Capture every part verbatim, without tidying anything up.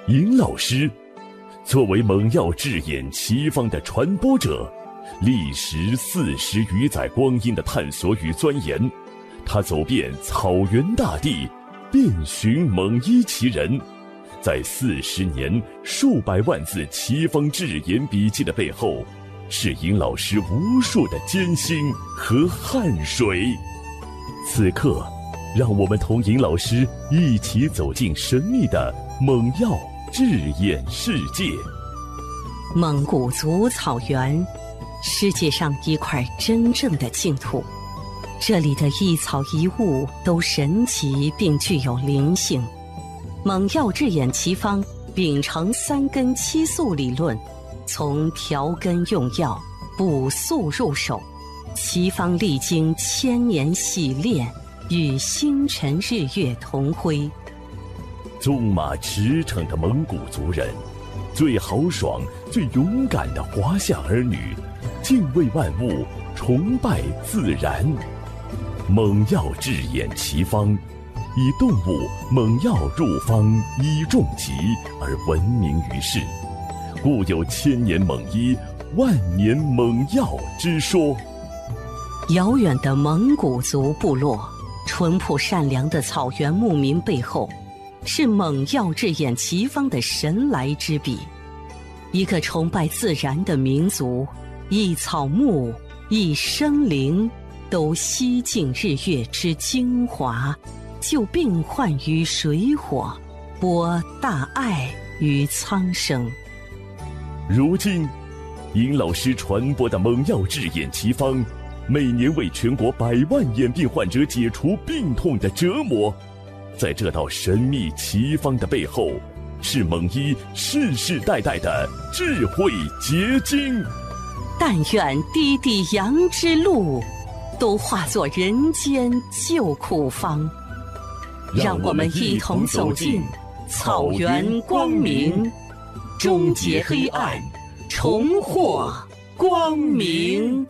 尹老师作为蒙药治眼奇方的传播者，历时四十余载光阴的探索与钻研，他走遍草原大地，遍寻蒙医奇人。在四十年数百万字奇方治眼笔记的背后，是尹老师无数的艰辛和汗水。此刻，让我们同尹老师一起走进神秘的蒙药治眼世界。 蒙古族草原，世界上一块真正的净土，这里的一草一物都神奇并具有灵性。蒙药治眼奇方秉承三根七素理论，从调根用药、补素入手，奇方历经千年洗炼，与星辰日月同辉。 纵马驰骋的蒙古族人，最豪爽、最勇敢的华夏儿女，敬畏万物，崇拜自然。蒙药治眼奇方，以动物蒙药入方医重疾而闻名于世，故有千年蒙医、万年蒙药之说。 遥远的蒙古族部落，淳朴善良的草原牧民背后，是蒙药治眼奇方的神来之笔。一个崇拜自然的民族，一草木，一生灵，都吸尽日月之精华，救病患于水火，播大爱于苍生。 如今，尹老师传播的蒙药治眼奇方，每年为全国百万眼病患者解除病痛的折磨。在这道神秘奇方的背后，是蒙医世世代代的智慧结晶。 但愿滴滴阳之路，都化作人间救苦方。让我们一同走进草原光明，终结黑暗，重获光明。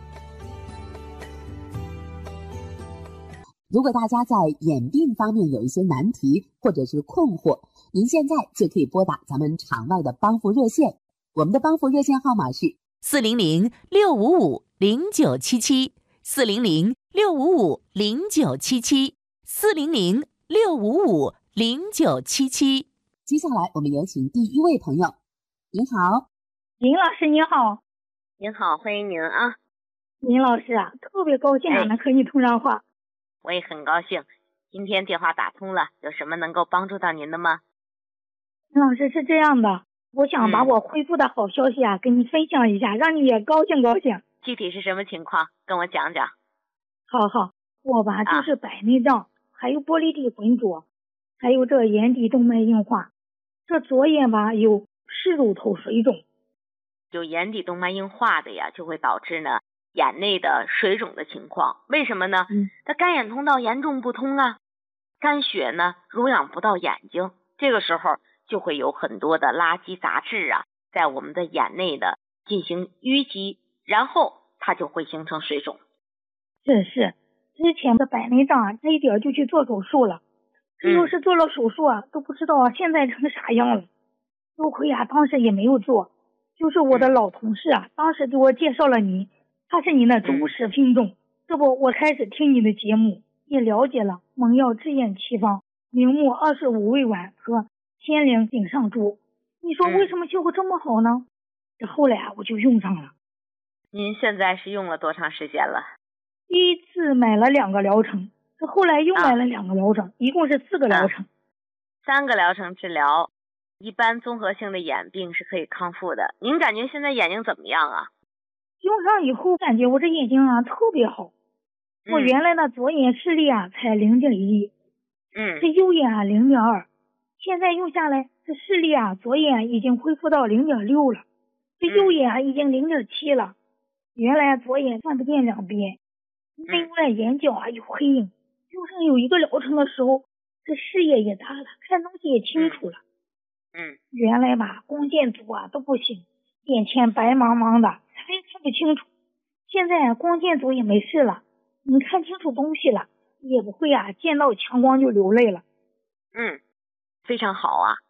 如果大家在眼病方面有一些难题或者是困惑，您现在就可以拨打咱们场外的帮扶热线，我们的帮扶热线号码是四零零六五五零九七七，四零零六五五零九七七，四零零六五五零九七七。 接下来我们有请第一位朋友。您好。 林老师您好。 您好，欢迎您啊。 林老师啊，特别高兴啊，能和你通上话。 我也很高兴，今天电话打通了，有什么能够帮助到您的吗？ 林老师是这样的，我想把我恢复的好消息啊、嗯、跟你分享一下，让你也高兴高兴。 具体是什么情况？跟我讲讲。 好好，我吧就是白内障、啊、还有玻璃体浑浊，还有这眼底动脉硬化，这左眼吧有视乳头水肿。 有眼底动脉硬化的呀，就会导致呢眼内的水肿的情况。为什么呢？嗯，它干眼通道严重不通啊，肝血呢濡养不到眼睛，这个时候就会有很多的垃圾杂质啊在我们的眼内的进行淤积，然后它就会形成水肿。 是是，之前的白内障啊，差一点就去做手术了，这要是做了手术啊、嗯、都不知道现在成啥样了。多亏啊当时也没有做，就是我的老同事啊、嗯、当时给我介绍了您，他是您的忠实听众、嗯、这不我开始听你的节目，也了解了蒙药治眼奇方、明目二十五味丸和天灵顶上珠。你说为什么效果这么好呢、嗯、这后来啊我就用上了。 您现在是用了多长时间了？ 第一次买了两个疗程，这后来又买了两个疗程、啊、一共是四个疗程、啊、 三个疗程治疗，一般综合性的眼病是可以康复的。您感觉现在眼睛怎么样啊？ 用上以后感觉我这眼睛啊特别好、嗯、我原来的左眼视力啊才 零点一， 嗯，这右眼啊 零点二， 现在用下来这视力啊左眼已经恢复到 零点六 了，这右眼啊已经 零点七 了。原来左眼看不见两边，内外眼角啊有黑影，用上有一个疗程的时候，这视野也大了，看东西也清楚了。 嗯， 原来吧光线足啊都不行，眼前白茫茫的，啥也看不清楚。现在光线足也没事了，你看清楚东西了，也不会啊见到强光就流泪了。 嗯，非常好啊。